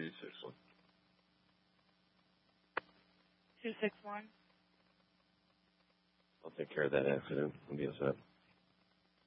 261. 261. I'll take care of that accident. I'll be all set.